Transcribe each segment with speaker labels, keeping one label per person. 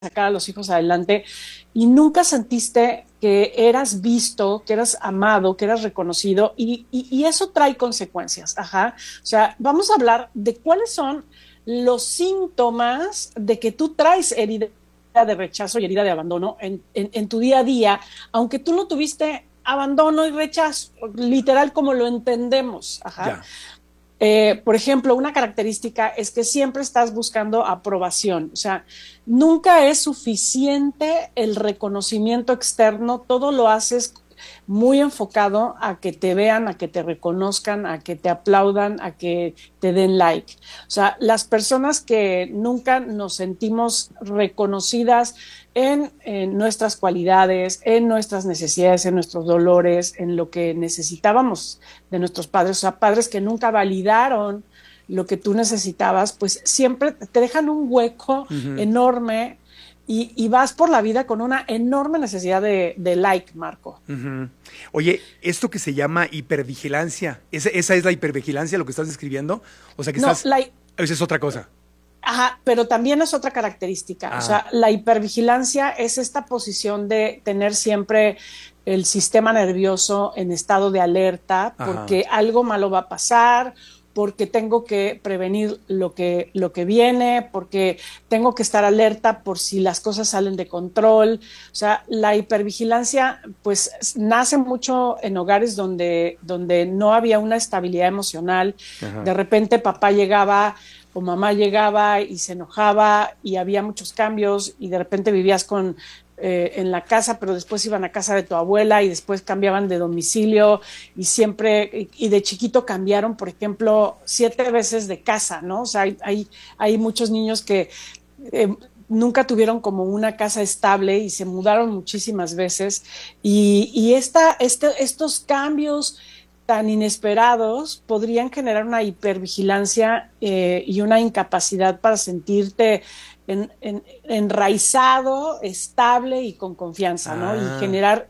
Speaker 1: sacar a los hijos adelante y nunca sentiste que eras visto, que eras amado, que eras reconocido y eso trae consecuencias. Ajá. O sea, vamos a hablar de cuáles son los síntomas de que tú traes herida de rechazo y herida de abandono en tu día a día, aunque tú no tuviste abandono y rechazo, literal como lo entendemos. Ajá.
Speaker 2: Ya.
Speaker 1: Por ejemplo, una característica es que siempre estás buscando aprobación, o sea, nunca es suficiente el reconocimiento externo, todo lo haces muy enfocado a que te vean, a que te reconozcan, a que te aplaudan, a que te den like. O sea, las personas que nunca nos sentimos reconocidas en nuestras cualidades, en nuestras necesidades, en nuestros dolores, en lo que necesitábamos de nuestros padres, o sea, padres que nunca validaron lo que tú necesitabas, pues siempre te dejan un hueco
Speaker 2: Ujú,
Speaker 1: enorme y vas por la vida con una enorme necesidad de like, Marco.
Speaker 2: ujú. Oye, esto que se llama hipervigilancia, ¿esa es la hipervigilancia lo que estás describiendo? O sea que
Speaker 1: No,
Speaker 2: estás, esa es otra cosa.
Speaker 1: ajá, pero también es otra característica. O
Speaker 2: Ah,
Speaker 1: sea, la hipervigilancia es esta posición de tener siempre el sistema nervioso en estado de alerta
Speaker 2: ajá.
Speaker 1: porque algo malo va a pasar, porque tengo que prevenir lo que viene, porque tengo que estar alerta por si las cosas salen de control. O sea, la hipervigilancia pues nace mucho en hogares donde no había una estabilidad emocional. De
Speaker 2: Ajá.
Speaker 1: repente papá llegaba o mamá llegaba y se enojaba y había muchos cambios y de repente vivías en la casa, pero después iban a casa de tu abuela y después cambiaban de domicilio y siempre, y de chiquito cambiaron, por ejemplo, 7 veces de casa, ¿no? O sea, hay muchos niños que eh, nunca tuvieron como una casa estable y se mudaron muchísimas veces estos cambios tan inesperados podrían generar una hipervigilancia y una incapacidad para sentirte enraizado, estable y con confianza, ¿no? Y
Speaker 2: Ah.
Speaker 1: generar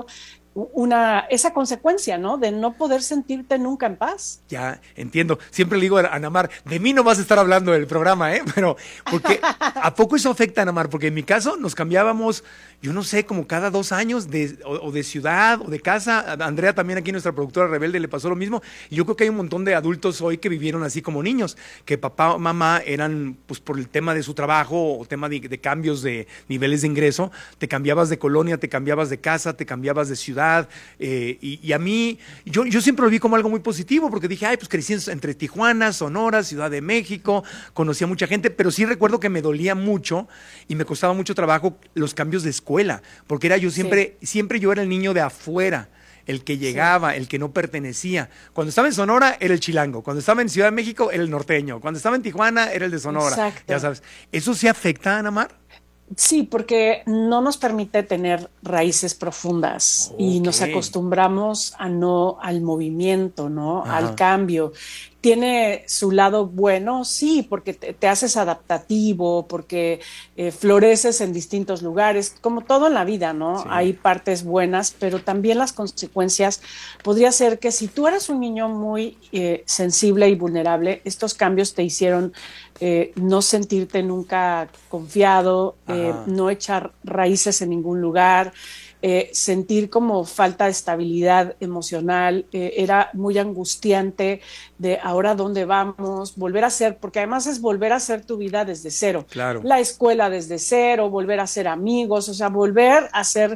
Speaker 1: esa consecuencia, ¿no? De no poder sentirte nunca en paz.
Speaker 2: Ya, entiendo. Siempre le digo a Anamar, de mí no vas a estar hablando del programa, ¿eh? Pero, porque, ¿a poco eso afecta a Anamar? Porque en mi caso nos cambiábamos, yo no sé, como cada 2 años o de ciudad o de casa. A Andrea también aquí, nuestra productora rebelde, le pasó lo mismo. Y yo creo que hay un montón de adultos hoy que vivieron así como niños, que papá o mamá eran, pues por el tema de su trabajo o tema de cambios de niveles de ingreso, te cambiabas de colonia, te cambiabas de casa, te cambiabas de ciudad. Y a mí, yo siempre lo vi como algo muy positivo, porque dije, ay, pues crecí entre Tijuana, Sonora, Ciudad de México, conocí a mucha gente, pero sí recuerdo que me dolía mucho y me costaba mucho trabajo los cambios de escuela, porque era yo
Speaker 1: Sí,
Speaker 2: siempre yo era el niño de afuera, el que
Speaker 1: sí.
Speaker 2: llegaba, el que no pertenecía. Cuando estaba en Sonora era el chilango, cuando estaba en Ciudad de México era el norteño, cuando estaba en Tijuana era el de Sonora, ya
Speaker 1: Exacto.
Speaker 2: sabes. ¿Eso sí afecta a Ana Mar?
Speaker 1: Sí, porque no nos permite tener raíces profundas y
Speaker 2: Ok.
Speaker 1: nos acostumbramos a no al movimiento, ¿no? Al
Speaker 2: Ajá.
Speaker 1: cambio. Tiene su lado bueno, sí, porque te haces adaptativo, porque floreces en distintos lugares, como todo en la vida, ¿no?
Speaker 2: Sí,
Speaker 1: Hay partes buenas, pero también las consecuencias podría ser que si tú eres un niño muy sensible y vulnerable, estos cambios te hicieron no sentirte nunca confiado,
Speaker 2: ajá.
Speaker 1: no echar raíces en ningún lugar, sentir como falta de estabilidad emocional, era muy angustiante de ahora dónde vamos, volver a hacer, porque además es volver a hacer tu vida desde cero,
Speaker 2: Claro.
Speaker 1: la escuela desde cero, volver a ser amigos, o sea, volver a ser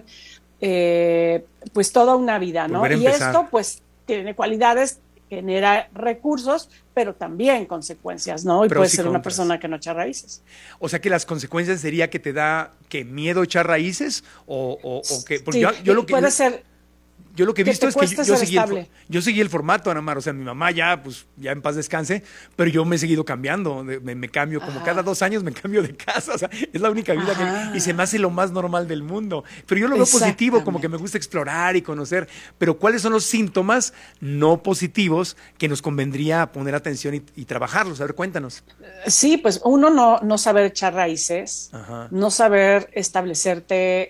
Speaker 1: pues toda una vida, ¿no?
Speaker 2: Volver a
Speaker 1: Y
Speaker 2: empezar.
Speaker 1: esto pues tiene cualidades, genera recursos, pero también consecuencias, ¿no? Y puede
Speaker 2: Pros y
Speaker 1: ser una
Speaker 2: contras.
Speaker 1: persona que no echa raíces.
Speaker 2: O sea que las consecuencias sería que te da que miedo echar raíces o que porque
Speaker 1: Sí,
Speaker 2: yo
Speaker 1: puede ser
Speaker 2: yo lo que he
Speaker 1: que
Speaker 2: visto
Speaker 1: te
Speaker 2: es que
Speaker 1: cueste ser estable.
Speaker 2: yo seguí el formato, Ana Mar. O sea, mi mamá ya, pues, ya en paz descanse, pero yo me he seguido cambiando. Me cambio, como cada
Speaker 1: Ajá,
Speaker 2: 2 años me cambio de casa. O sea, es la única vida y se me
Speaker 1: ajá,
Speaker 2: hace lo más normal del mundo. Pero yo lo veo positivo, como que me
Speaker 1: exactamente.
Speaker 2: gusta explorar y conocer. Pero ¿cuáles son los síntomas no positivos que nos convendría poner atención y trabajarlos? A ver, cuéntanos.
Speaker 1: Sí, pues uno no saber echar raíces,
Speaker 2: Ajá,
Speaker 1: no saber establecerte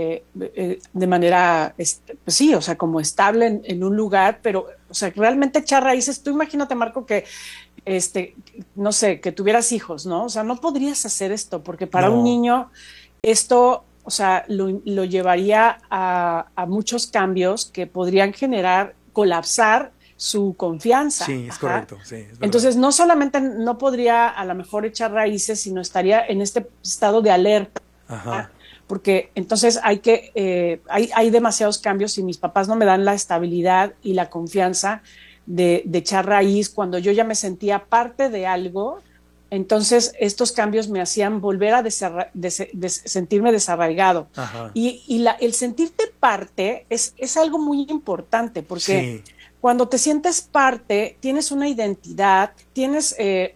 Speaker 1: de manera, pues sí, o sea, como estable en un lugar, pero, o sea, realmente echar raíces. Tú imagínate, Marco, que, este, no sé, que tuvieras hijos, ¿no? O sea, no podrías hacer esto, porque para un
Speaker 2: no,
Speaker 1: niño esto, o sea, lo llevaría a muchos cambios que podrían colapsar su confianza.
Speaker 2: Sí, es correcto. Sí, es verdad.
Speaker 1: Entonces, no solamente no podría a lo mejor echar raíces, sino estaría en este estado de alerta.
Speaker 2: Ajá.
Speaker 1: Porque entonces hay demasiados cambios y mis papás no me dan la estabilidad y la confianza de echar raíz cuando yo ya me sentía parte de algo. Entonces, estos cambios me hacían volver a sentirme desarraigado. El sentirte parte es algo muy importante, porque cuando te sientes parte, tienes una identidad, tienes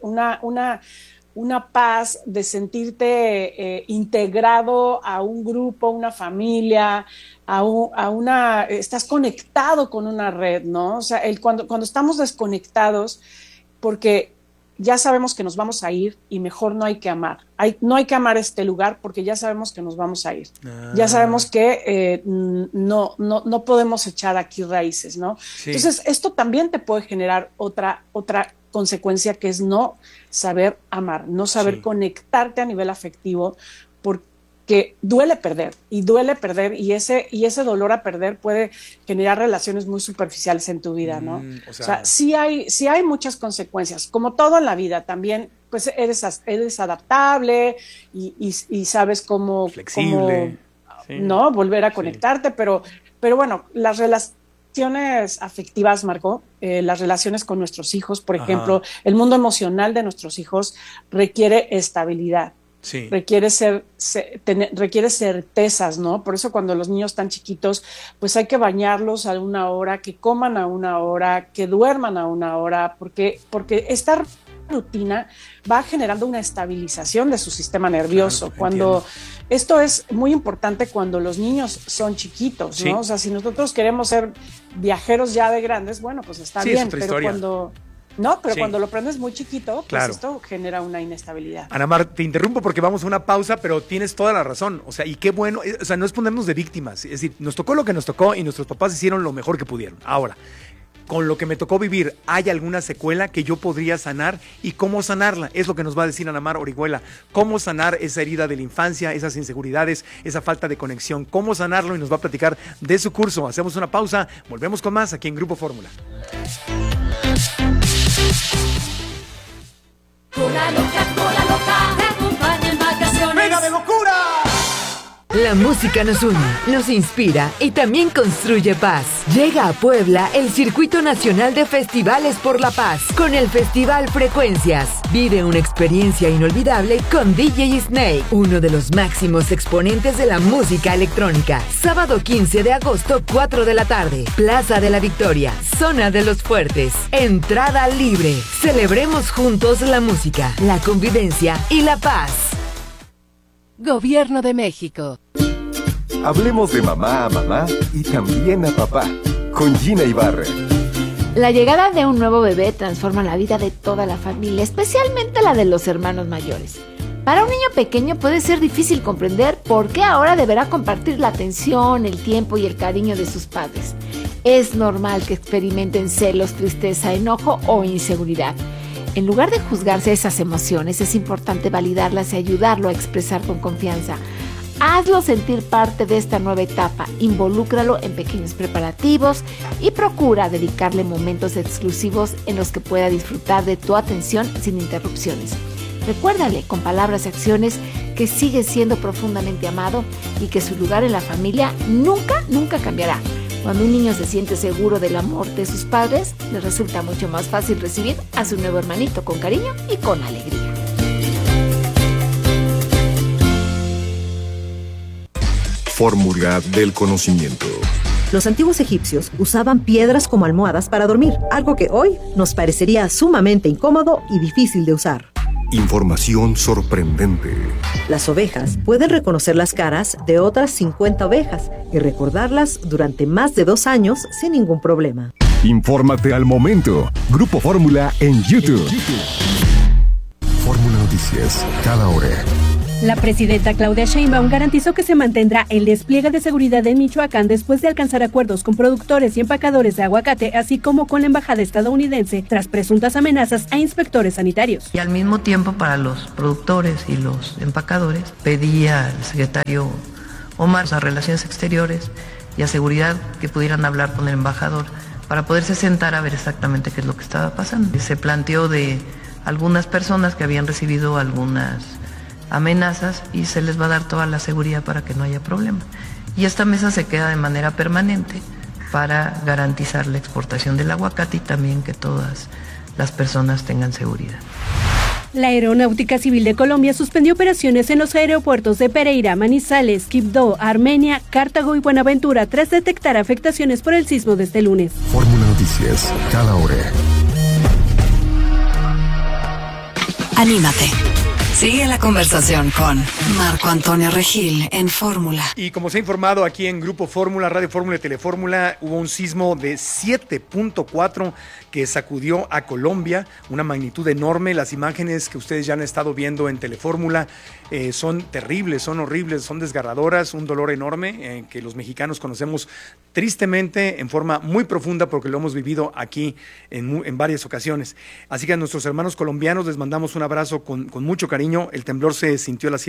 Speaker 1: una paz de sentirte integrado a un grupo, una familia, estás conectado con una red, ¿no? O sea, cuando estamos desconectados, porque ya sabemos que nos vamos a ir y mejor no hay que amar. No hay que amar este lugar porque ya sabemos que nos vamos a ir. Ya sabemos que no podemos echar aquí raíces, ¿no? Sí. Entonces, esto también te puede generar otra consecuencia, que es no saber amar, no saber conectarte a nivel afectivo, porque duele perder, y ese dolor a perder puede generar relaciones muy superficiales en tu vida, ¿no? O sea, sí hay muchas consecuencias, como todo en la vida. También, pues, eres adaptable y sabes cómo
Speaker 2: flexible,
Speaker 1: ¿no? Volver a conectarte, pero bueno, las relaciones afectivas, Marco, las relaciones con nuestros hijos, por ejemplo, el mundo emocional de nuestros hijos requiere estabilidad. Sí. Requiere certezas, ¿no? Por eso cuando los niños están chiquitos, pues hay que bañarlos a una hora, que coman a una hora, que duerman a una hora, porque esta rutina va generando una estabilización de su sistema nervioso. Esto es muy importante cuando los niños son chiquitos, ¿no? O sea, si nosotros queremos ser viajeros ya de grandes, bueno, pues está bien, pero historia. Cuando lo aprendes muy chiquito, pues esto genera una inestabilidad.
Speaker 2: Ana Mar, te interrumpo porque vamos a una pausa, pero tienes toda la razón. O sea, y qué bueno, o sea, no es ponernos de víctimas. Es decir, nos tocó lo que nos tocó y nuestros papás hicieron lo mejor que pudieron. Ahora, con lo que me tocó vivir, ¿hay alguna secuela que yo podría sanar? ¿Y cómo sanarla? Es lo que nos va a decir Ana Mar Orihuela. ¿Cómo sanar esa herida de la infancia, esas inseguridades, esa falta de conexión? ¿Cómo sanarlo? Y nos va a platicar de su curso. Hacemos una pausa, volvemos con más aquí en Grupo Fórmula.
Speaker 3: Cola loca, te acompaña en vacaciones.
Speaker 4: ¡Venga de locura!
Speaker 5: La música nos une, nos inspira y también construye paz. Llega a Puebla el Circuito Nacional de Festivales por la Paz con el Festival Frecuencias. Vive una experiencia inolvidable con DJ Snake, uno de los máximos exponentes de la música electrónica. Sábado 15 de agosto, 4 de la tarde. Plaza de la Victoria, Zona de los Fuertes. Entrada libre. Celebremos juntos la música, la convivencia y la paz.
Speaker 6: Gobierno de México.
Speaker 7: Hablemos de mamá a mamá y también a papá, con Gina Ibarra.
Speaker 8: La llegada de un nuevo bebé transforma la vida de toda la familia, especialmente la de los hermanos mayores. Para un niño pequeño puede ser difícil comprender por qué ahora deberá compartir la atención, el tiempo y el cariño de sus padres. Es normal que experimenten celos, tristeza, enojo o inseguridad. En lugar de juzgarse esas emociones, es importante validarlas y ayudarlo a expresar con confianza. Hazlo sentir parte de esta nueva etapa, involúcralo en pequeños preparativos y procura dedicarle momentos exclusivos en los que pueda disfrutar de tu atención sin interrupciones. Recuérdale con palabras y acciones que sigue siendo profundamente amado y que su lugar en la familia nunca cambiará. Cuando un niño se siente seguro del amor de sus padres, le resulta mucho más fácil recibir a su nuevo hermanito con cariño y con alegría.
Speaker 7: Fórmula del conocimiento.
Speaker 9: Los antiguos egipcios usaban piedras como almohadas para dormir, algo que hoy nos parecería sumamente incómodo y difícil de usar.
Speaker 7: Información sorprendente.
Speaker 9: Las ovejas pueden reconocer las caras de otras 50 ovejas y recordarlas durante más de 2 años sin ningún problema.
Speaker 7: Infórmate al momento. Grupo Fórmula en YouTube. Fórmula Noticias, cada hora.
Speaker 4: La presidenta Claudia Sheinbaum garantizó que se mantendrá el despliegue de seguridad en Michoacán después de alcanzar acuerdos con productores y empacadores de aguacate, así como con la embajada estadounidense, tras presuntas amenazas a inspectores sanitarios.
Speaker 6: Y al mismo tiempo, para los productores y los empacadores, pedía al secretario Omar a Relaciones Exteriores y a Seguridad que pudieran hablar con el embajador para poderse sentar a ver exactamente qué es lo que estaba pasando. Se planteó de algunas personas que habían recibido algunas amenazas y se les va a dar toda la seguridad para que no haya problema. Y esta mesa se queda de manera permanente para garantizar la exportación del aguacate y también que todas las personas tengan seguridad.
Speaker 4: La Aeronáutica Civil de Colombia suspendió operaciones en los aeropuertos de Pereira, Manizales, Quibdó, Armenia, Cartago y Buenaventura tras detectar afectaciones por el sismo de este lunes.
Speaker 7: Fórmula Noticias, cada hora.
Speaker 5: Anímate. Sigue la conversación con Marco Antonio Regil en Fórmula.
Speaker 2: Y como se ha informado aquí en Grupo Fórmula, Radio Fórmula y Telefórmula, hubo un sismo de 7.4 que sacudió a Colombia, una magnitud enorme. Las imágenes que ustedes ya han estado viendo en Telefórmula son terribles, son horribles, son desgarradoras, un dolor enorme que los mexicanos conocemos tristemente en forma muy profunda porque lo hemos vivido aquí en varias ocasiones. Así que a nuestros hermanos colombianos les mandamos un abrazo con mucho cariño. El temblor se sintió a las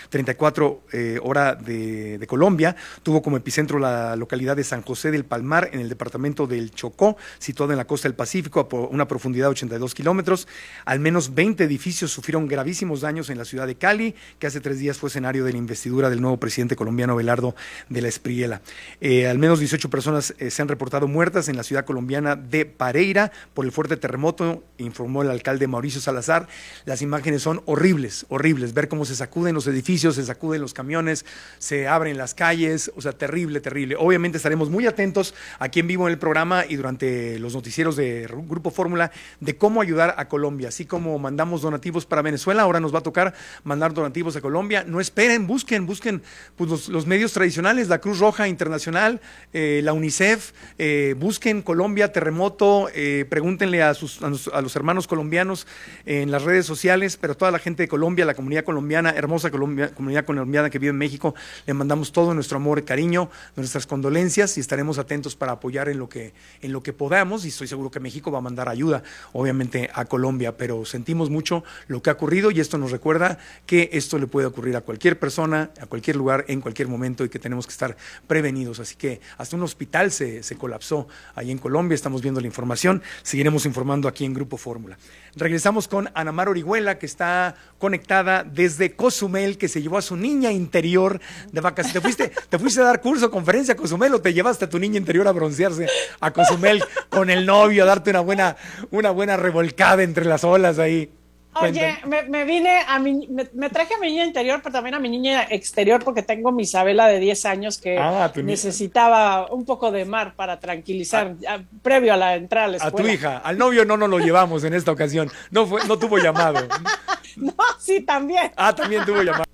Speaker 2: 7:34 hora de Colombia. Tuvo como epicentro la localidad de San José del Palmar, en el departamento del Chocó, situado en la costa del Pacífico, a una profundidad de 82 kilómetros. Al menos 20 edificios sufrieron gravísimos daños en la ciudad de Cali, que hace 3 días fue escenario de la investidura del nuevo presidente colombiano Abelardo de la Espriella. Al menos 18 personas se han reportado muertas en la ciudad colombiana de Pereira por el fuerte terremoto, informó el alcalde Mauricio Salazar. Las imágenes son horribles, ver cómo se sacuden los edificios, se sacuden los camiones, se abren las calles, o sea, terrible. Obviamente estaremos muy atentos aquí en vivo en el programa y durante los noticieros de Grupo Fórmula de cómo ayudar a Colombia, así como mandamos donativos para Venezuela, ahora nos va a tocar mandar donativos a Colombia. No esperen, busquen pues los medios tradicionales, la Cruz Roja Internacional, la UNICEF, busquen Colombia, terremoto, pregúntenle a los hermanos colombianos en las redes sociales, pero toda la gente de Colombia, la comunidad colombiana, hermosa comunidad colombiana que vive en México, le mandamos todo nuestro amor y cariño, nuestras condolencias y estaremos atentos para apoyar en lo que podamos y estoy seguro que México va a mandar ayuda, obviamente, a Colombia, pero sentimos mucho lo que ha ocurrido y esto nos recuerda que esto le puede ocurrir a cualquier persona, a cualquier lugar, en cualquier momento y que tenemos que estar prevenidos. Así que hasta un hospital se colapsó ahí en Colombia, estamos viendo la información, seguiremos informando aquí en Grupo Fórmula. Regresamos con Ana Mar Orihuela, que está conectada desde Cozumel, que se llevó a su niña interior de vacaciones. ¿Te fuiste a dar curso, conferencia a Cozumel o te llevaste a tu niña interior a broncearse a Cozumel con el novio, a darte una buena revolcada entre las olas ahí?
Speaker 1: Oye, me traje a mi niña interior, pero también a mi niña exterior, porque tengo mi Isabela de 10 años que necesitaba un poco de mar para tranquilizar, previo a la entrada a la escuela.
Speaker 2: A tu hija, al novio no nos lo llevamos en esta ocasión, no tuvo llamado.
Speaker 1: No, sí, también.
Speaker 2: También tuvo llamado.